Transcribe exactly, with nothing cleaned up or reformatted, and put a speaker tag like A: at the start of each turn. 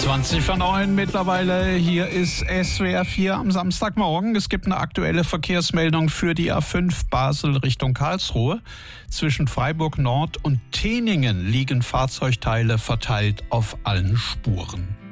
A: zwanzig vor neun mittlerweile. Hier ist S W R vier am Samstagmorgen. Es gibt eine aktuelle Verkehrsmeldung für die A fünf Basel Richtung Karlsruhe. Zwischen Freiburg Nord und Teningen liegen Fahrzeugteile verteilt auf allen Spuren.